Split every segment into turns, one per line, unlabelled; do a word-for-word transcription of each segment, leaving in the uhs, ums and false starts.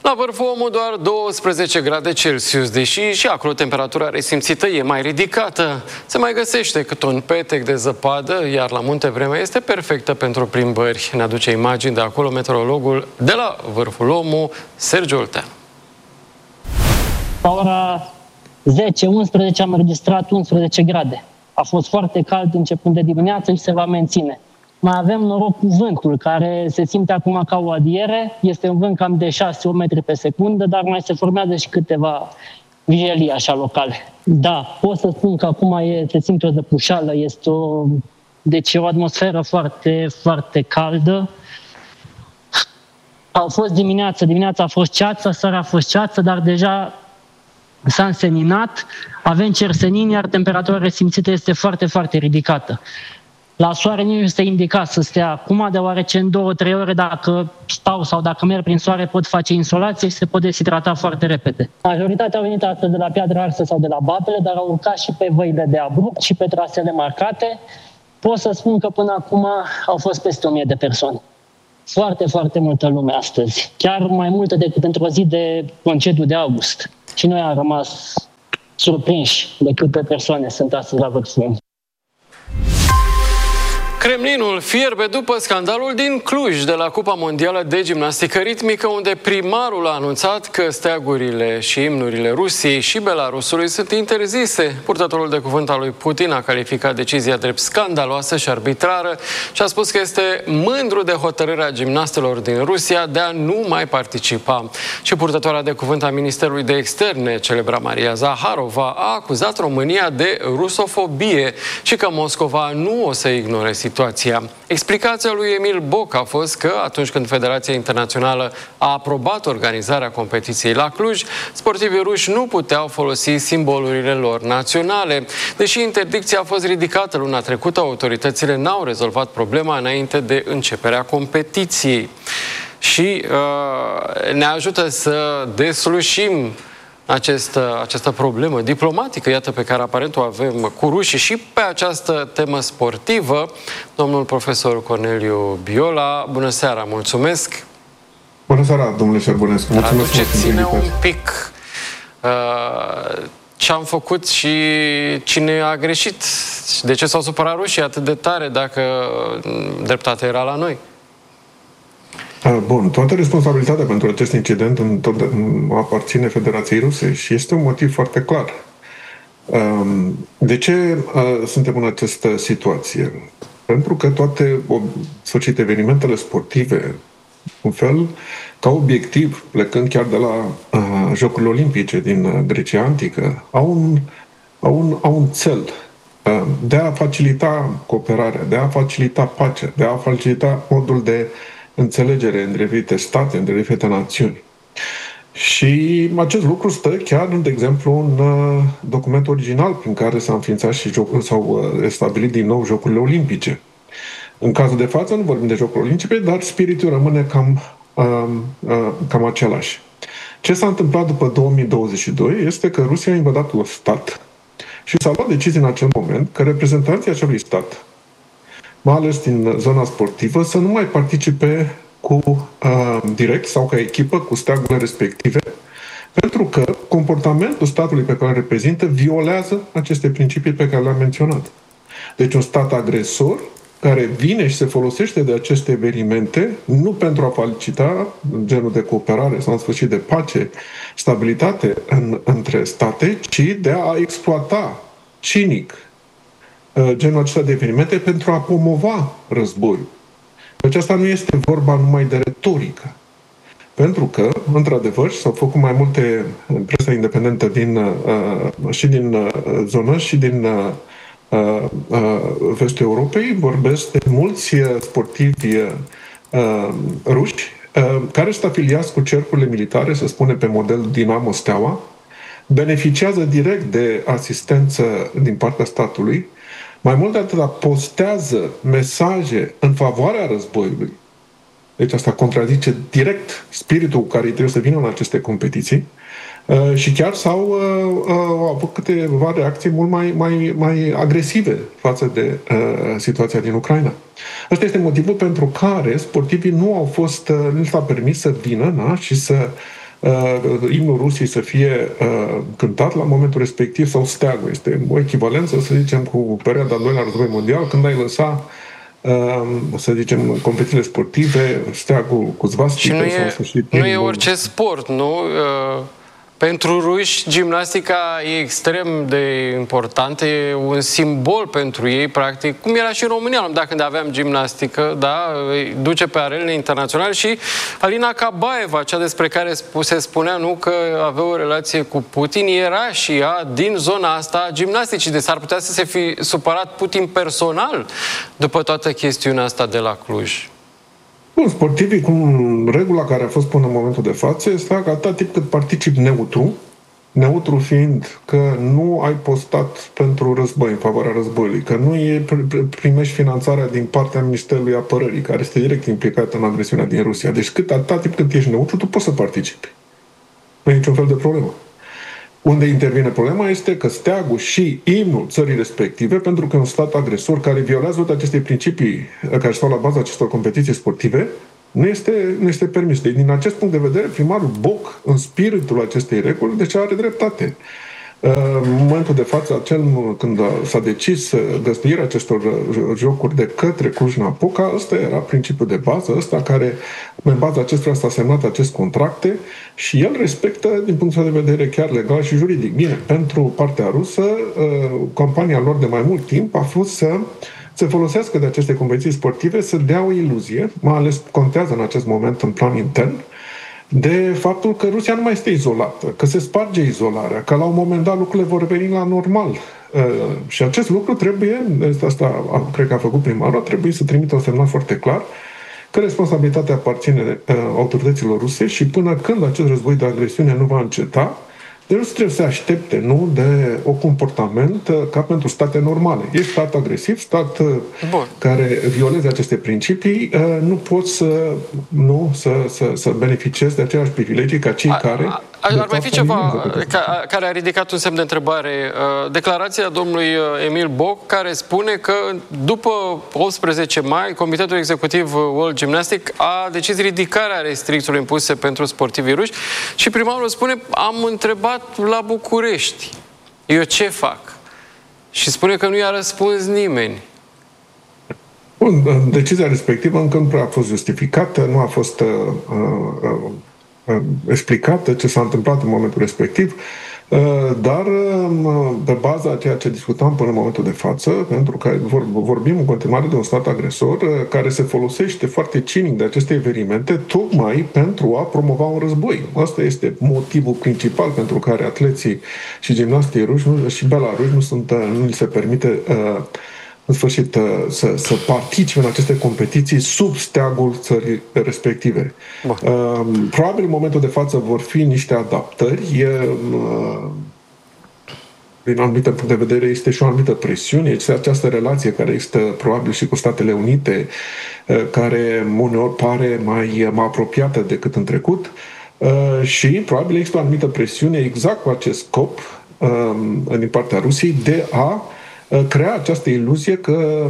La Vârful Omul doar douăsprezece grade Celsius, deși și acolo temperatura resimțită e mai ridicată. Se mai găsește cât un petec de zăpadă, iar la munte vremea este perfectă pentru plimbări. Ne aduce imagini de acolo meteorologul de la Vârful Omul, Sergiu Oltean.
La ora zece unsprezece am înregistrat unsprezece grade. A fost foarte cald începând de dimineață și se va menține. Mai avem noroc cu vântul, care se simte acum ca o adiere. Este un vânt cam de șase metri pe secundă, dar mai se formează și câteva vijelii așa locale. Da, pot să spun că acum e, se simte o zăpușală, este o, deci o atmosferă foarte, foarte caldă. A fost dimineața, dimineața a fost ceață, seara a fost ceață, dar deja s-a înseninat, avem cersenin, iar temperatura resimțită este foarte, foarte ridicată. La soare nici nu este indicat să stea acum, deoarece în două trei ore, dacă stau sau dacă merg prin soare, pot face insolație și se pot deshidrata foarte repede. Majoritatea au venit astăzi de la Piatra Arsă sau de la Babele, dar au urcat și pe văile de abrupt și pe trasele marcate. Pot să spun că până acum au fost peste o mie de persoane. Foarte, foarte multă lume astăzi. Chiar mai multă decât într-o zi de concediu de august. Și noi am rămas surprinși de câte persoane sunt astăzi la Vârful Omul.
Kremlinul fierbe după scandalul din Cluj de la Cupa Mondială de Gimnastică Ritmică, unde primarul a anunțat că steagurile și imnurile Rusiei și Belarusului sunt interzise. Purtătorul de cuvânt al lui Putin a calificat decizia drept scandaloasă și arbitrară și a spus că este mândru de hotărârea gimnastelor din Rusia de a nu mai participa. Și purtătoarea de cuvânt a Ministerului de Externe, celebra Maria Zaharova, a acuzat România de rusofobie și că Moscova nu o să ignore situația. Situația. Explicația lui Emil Boc a fost că atunci când Federația Internațională a aprobat organizarea competiției la Cluj, sportivii ruși nu puteau folosi simbolurile lor naționale. Deși interdicția a fost ridicată luna trecută, autoritățile n-au rezolvat problema înainte de începerea competiției. Și uh, ne ajută să deslușim Această, această problemă diplomatică, iată, pe care aparent o avem cu rușii și pe această temă sportivă, domnul profesor Corneliu Biola. Bună seara, mulțumesc!
Bună seara, domnule Șerbănescu! Mulțumesc!
Aduceți-ne un pic uh, ce am făcut și cine a greșit. De ce s-au supărat rușii atât de tare dacă dreptatea era la noi?
Bun, toată responsabilitatea pentru acest incident aparține Federației Ruse și este un motiv foarte clar. De ce suntem în această situație? Pentru că toate sfârșit evenimentele sportive, un fel, ca obiectiv, plecând chiar de la uh, Jocurile Olimpice din Grecia Antică, au un, au un, au un cel uh, de a facilita cooperarea, de a facilita pacea, de a facilita modul de înțelegere între diferite state, între diferite națiuni. Și acest lucru stă chiar, de exemplu, în uh, documentul original prin care s-a înființat și jocul, s-au uh, stabilit din nou Jocurile Olimpice. În cazul de față nu vorbim de Jocuri Olimpice, dar spiritul rămâne cam, uh, uh, cam același. Ce s-a întâmplat după două mii douăzeci și doi este că Rusia a invadat un stat și s-a luat decizie în acel moment că reprezentanții acelui stat, mai ales din zona sportivă, să nu mai participe cu uh, direct sau ca echipă cu steagurile respective, pentru că comportamentul statului pe care îl reprezintă violează aceste principii pe care le-am menționat. Deci un stat agresor care vine și se folosește de aceste evenimente nu pentru a facilita genul de cooperare sau în sfârșit de pace, stabilitate în, între state, ci de a exploata cinic genul acesta de evenimente pentru a promova războiul. Deci asta nu este vorba numai de retorică. Pentru că, într-adevăr, s-au făcut mai multe în presa independentă din, uh, și din uh, zonă și din uh, uh, vestul Europei. Vorbesc de mulți sportivi uh, ruși uh, care sunt afiliați cu cercurile militare, să spunem pe model Dinamo Steaua, beneficiază direct de asistență din partea statului. Mai mult de atât, postează mesaje în favoarea războiului. Deci asta contrazice direct spiritul cu care trebuie să vină în aceste competiții. Uh, și chiar s-au uh, uh, avut câteva reacții mult mai, mai, mai agresive față de uh, situația din Ucraina. Asta este motivul pentru care sportivii nu au fost, uh, nu s-a permis să vină, na, și să uh, imnul Rusiei să fie uh, cântat la momentul respectiv sau steagul. Este o echivalență, să zicem, cu perioada al doilea război mondial, când ai lăsa uh, să zicem, competițiile sportive, steagul cu zvastică.
Și nu e, nu e orice sport, nu? Uh... Pentru ruși, gimnastica e extrem de importantă, e un simbol pentru ei, practic, cum era și în România, dacă când aveam gimnastică, da, duce pe arenele internaționale și Alina Kabaeva, cea despre care se spunea, nu, că avea o relație cu Putin, era și ea din zona asta a gimnasticii, deci s-ar putea să se fi supărat Putin personal după toată chestiunea asta de la Cluj.
Bun, sportivii, cum regula care a fost până în momentul de față, este că atât timp cât participi neutru, neutru fiind că nu ai postat pentru război, în favoarea războiului, că nu e, primești finanțarea din partea Ministerului Apărării, care este direct implicat în agresiunea din Rusia. Deci cât, atât timp cât ești neutru, tu poți să participi. Nu e niciun fel de problemă. Unde intervine problema este că steagul și imnul țării respective, pentru că e un stat agresor care violează toate aceste principii care stau la baza acestor competiții sportive, nu este, nu este permis. Deci, din acest punct de vedere, primarul Boc, în spiritul acestei reguli, deci are dreptate. În momentul de față, acel, când s-a decis găzduirea acestor jocuri de către Cluj-Napoca, ăsta era principiul de bază, ăsta care, în baza acestuia s-a semnat acest contracte și el respectă, din punctul de vedere chiar legal și juridic. Bine, pentru partea rusă, campania lor de mai mult timp a fost să se folosească de aceste competiții sportive să dea o iluzie, mai ales contează în acest moment în plan intern, de faptul că Rusia nu mai este izolată, că se sparge izolarea, că la un moment dat lucrurile vor reveni la normal. Uh, și acest lucru trebuie, asta cred că a făcut primarul, trebuie să trimită un semnal foarte clar că responsabilitatea aparține uh, autorităților ruse și până când acest război de agresiune nu va înceta, deci nu trebuie să se aștepte, nu, de o comportament uh, ca pentru state normale. Ești stat agresiv, stat uh, care violeze aceste principii, uh, nu poți să, nu, să, să, să beneficiezi de aceleași privilegii ca cei a, care... A,
ar mai fi ceva ca, care a ridicat un semn de întrebare. Declarația domnului Emil Boc, care spune că după optsprezece mai, Comitetul Executiv World Gymnastic a decis ridicarea restricțiilor impuse pentru sportivii ruși și primarul spune, am întrebat la București, eu ce fac? Și spune că nu i-a răspuns nimeni.
Bun, decizia respectivă încă nu prea a fost justificată, nu a fost uh, uh, explicată ce s-a întâmplat în momentul respectiv, dar pe baza a ceea ce discutam până în momentul de față, pentru că vorbim în continuare de un stat agresor care se folosește foarte cinic de aceste evenimente tocmai pentru a promova un război. Asta este motivul principal pentru care atleții și gimnastii ruși și belaruși nu, sunt, nu li se permite în sfârșit să, să participe în aceste competiții sub steagul țării respective. Bun. Probabil în momentul de față vor fi niște adaptări. Din anumite punct de vedere este și o anumită presiune. Este această relație care există probabil și cu Statele Unite, care uneori pare mai, mai apropiată decât în trecut și probabil există o anumită presiune exact cu acest scop din partea Rusiei de a crea această iluzie că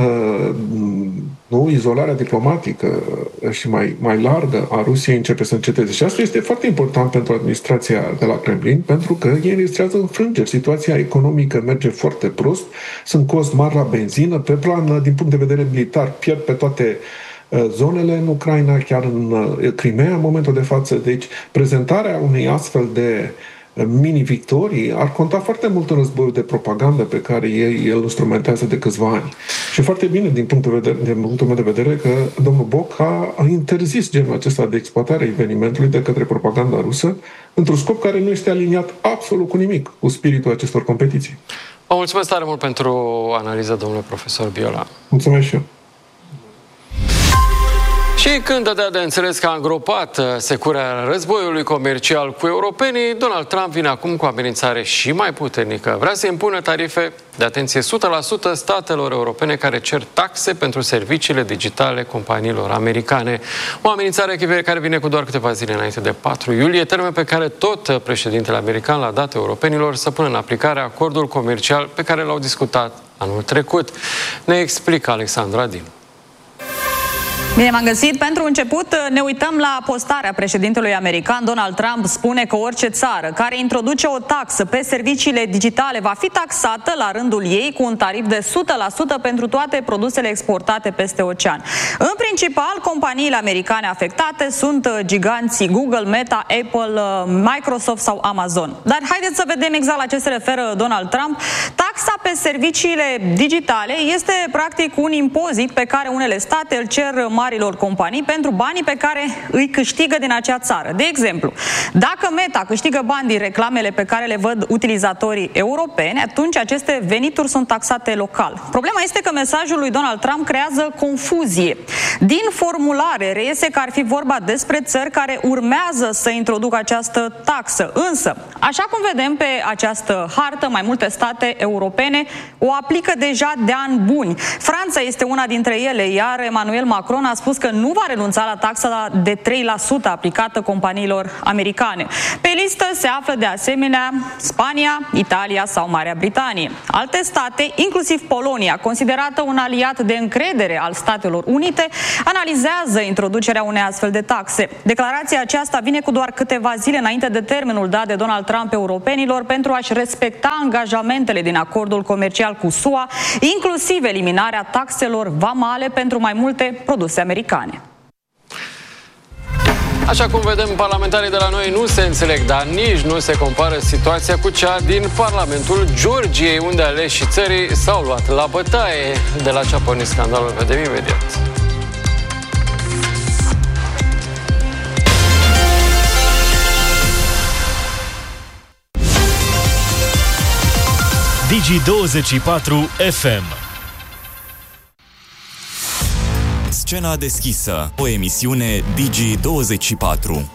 nu, izolarea diplomatică și mai, mai largă a Rusiei începe să înceteze. Și asta este foarte important pentru administrația de la Kremlin, pentru că ei înregistrează înfrângeri. Situația economică merge foarte prost, sunt cost mari la benzină, pe plan, din punct de vedere militar, pierd pe toate zonele în Ucraina, chiar în Crimea în momentul de față. Deci, prezentarea unei astfel de mini-victorii ar conta foarte mult în războiul de propagandă pe care ei îl instrumentează de câțiva ani. Și foarte bine, din punctul, vedere, din punctul meu de vedere, că domnul Boc a, a interzis genul acesta de exploatare a evenimentului de către propaganda rusă într-un scop care nu este aliniat absolut cu nimic cu spiritul acestor competiții.
Vă mulțumesc tare mult pentru analiză, domnule profesor Biola.
Mulțumesc și eu.
Și când dădea de înțeles că a îngropat securea războiului comercial cu europenii, Donald Trump vine acum cu o amenințare și mai puternică. Vrea să impună tarife de atenție o sută la sută statelor europene care cer taxe pentru serviciile digitale companiilor americane. O amenințare care vine cu doar câteva zile înainte de patru iulie, termen pe care tot președintele american l-a dat europenilor să pună în aplicare acordul comercial pe care l-au discutat anul trecut. Ne explică Alexandra Dinu.
Bine m-am găsit. Pentru început ne uităm la postarea președintelui american. Donald Trump spune că orice țară care introduce o taxă pe serviciile digitale va fi taxată la rândul ei cu un tarif de o sută la sută pentru toate produsele exportate peste ocean. În principal, companiile americane afectate sunt giganții Google, Meta, Apple, Microsoft sau Amazon. Dar haideți să vedem exact la ce se referă Donald Trump. Taxa pe serviciile digitale este practic un impozit pe care unele state îl cer marilor companii pentru banii pe care îi câștigă din acea țară. De exemplu, dacă Meta câștigă bani din reclamele pe care le văd utilizatorii europeni, atunci aceste venituri sunt taxate local. Problema este că mesajul lui Donald Trump creează confuzie. Din formulare reiese că ar fi vorba despre țări care urmează să introducă această taxă. Însă, așa cum vedem pe această hartă, mai multe state europene o aplică deja de ani buni. Franța este una dintre ele, iar Emmanuel Macron a spus că nu va renunța la taxa de trei la sută aplicată companiilor americane. Pe listă se află de asemenea Spania, Italia sau Marea Britanie. Alte state, inclusiv Polonia, considerată un aliat de încredere al Statelor Unite, analizează introducerea unei astfel de taxe. Declarația aceasta vine cu doar câteva zile înainte de termenul dat de Donald Trump europenilor pentru a-și respecta angajamentele din acordul comercial cu S U A, inclusiv eliminarea taxelor vamale pentru mai multe produse americane.
Așa cum vedem, parlamentarii de la noi nu se înțeleg, dar nici nu se compară situația cu cea din Parlamentul Georgiei, unde aleșii țării s-au luat la bătaie. De la ce a pornit scandalul, vedem imediat.
Digi douăzeci și patru F M. Scena deschisă, o emisiune Digi douăzeci și patru.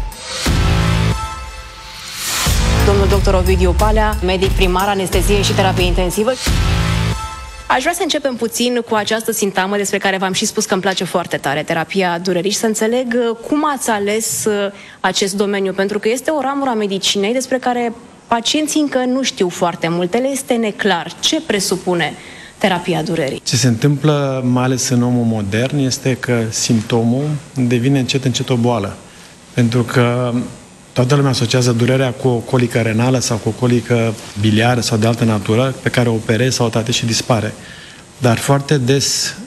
Domnul doctor Ovidiu Palea, medic primar, anestezie și terapie intensivă. Aș vrea să începem puțin cu această sintagmă despre care v-am și spus că îmi place foarte tare, terapia durerii, și să înțeleg cum ați ales acest domeniu, pentru că este o ramură a medicinei despre care pacienții încă nu știu foarte multe, le este neclar. Ce presupune terapia durerii?
Ce se întâmplă, mai ales în omul modern, este că simptomul devine încet încet o boală. Pentru că toată lumea asociază durerea cu o colică renală sau cu o colică biliară sau de altă natură, pe care o operezi sau o tratezi și dispare. Dar foarte des,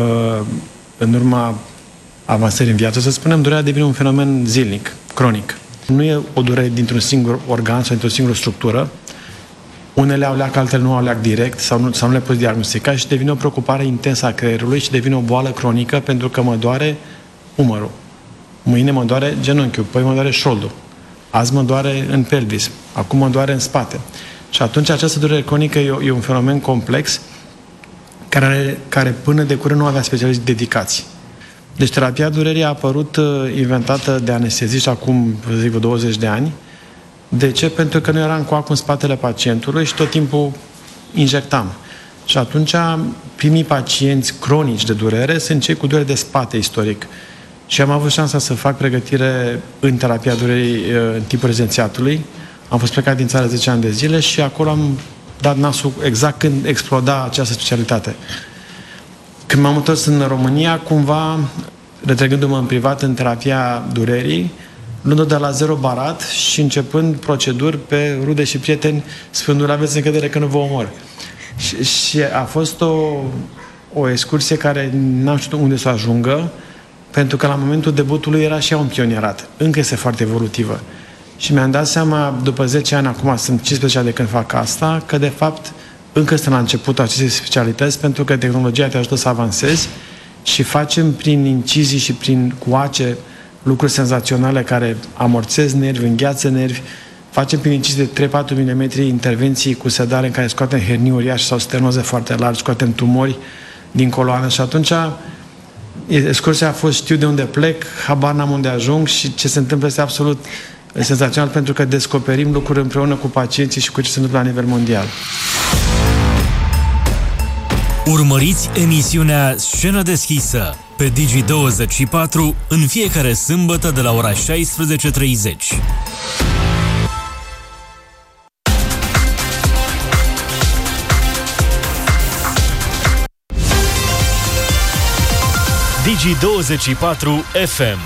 în urma avansării în viață, să spunem, durerea devine un fenomen zilnic, cronic. Nu e o durere dintr-un singur organ sau dintr-o singură structură. Unele au leac, altele nu au leac direct sau nu, sau nu le poți diagnostica și devine o preocupare intensă a creierului și devine o boală cronică pentru că mă doare umărul. Mâine mă doare genunchiul, păi mă doare șoldul. Azi mă doare în pelvis, acum mă doare în spate. Și atunci această durere cronică e, e un fenomen complex care, care până de curând nu avea specialiști dedicați. Deci terapia durerii a apărut inventată de anesteziști acum, vă zic, douăzeci de ani. De ce? Pentru că noi eram cu acul în spatele pacientului și tot timpul injectam. Și atunci primii pacienți cronici de durere sunt cei cu durere de spate istoric. Și am avut șansa să fac pregătire în terapia durerii în timpul rezidențiatului. Am fost plecat din țară zece ani de zile și acolo am dat nasul exact când exploda această specialitate. Când m-am întors în România, cumva, retrăgându-mă în privat în terapia durerii, luând-o de la zero barat și începând proceduri pe rude și prieteni, spunându-le, aveți încredere că nu vă omor. Și, și a fost o, o excursie care n-am știut unde să ajungă, pentru că la momentul debutului era și ea un pionierat. Încă este foarte evolutivă. Și mi-am dat seama, după zece ani, acum sunt cincisprezece ani de când fac asta, că de fapt încă sunt la începutul acestei specialități, pentru că tehnologia te ajută să avansezi și facem prin incizii și prin coace lucruri senzaționale care amorțez nervi, îngheață nervi. Facem prin incizii de trei patru milimetri intervenții cu sedare în care scoatem hernii uriașe sau stenoze foarte largi, scoatem tumori din coloană și atunci excursia a fost, știu de unde plec, habar n-am unde ajung și ce se întâmplă este absolut senzațional pentru că descoperim lucruri împreună cu pacienții și cu ce se întâmplă la nivel mondial.
Urmăriți emisiunea Scenă deschisă pe Digi douăzeci și patru în fiecare sâmbătă de la ora șaisprezece treizeci. Digi douăzeci și patru F M.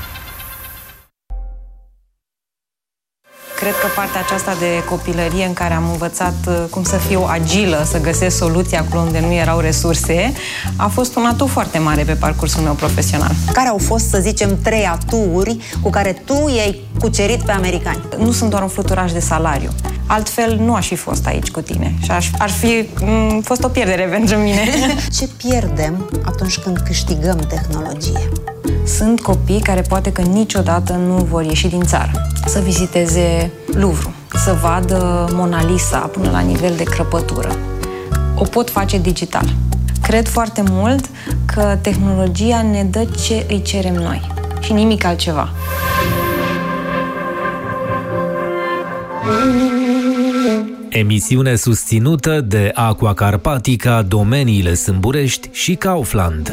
Cred că partea aceasta de copilărie în care am învățat cum să fiu agilă, să găsesc soluții acolo unde nu erau resurse, a fost un atu foarte mare pe parcursul meu profesional.
Care au fost, să zicem, trei aturi cu care tu i-ai cucerit pe americani?
Nu sunt doar un fluturaș de salariu. Altfel nu aș fi fost aici cu tine și aș, ar fi m- fost o pierdere pentru mine.
Ce pierdem atunci când câștigăm tehnologie?
Sunt copii care poate că niciodată nu vor ieși din țară. Să viziteze Louvre, să vadă Mona Lisa până la nivel de crăpătură. O pot face digital. Cred foarte mult că tehnologia ne dă ce îi cerem noi și nimic altceva.
Emisiune susținută de Aqua Carpatica, Domeniile Sâmburești și Kaufland.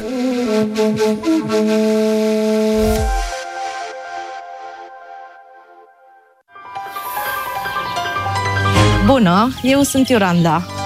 Bună, eu sunt Iolanda.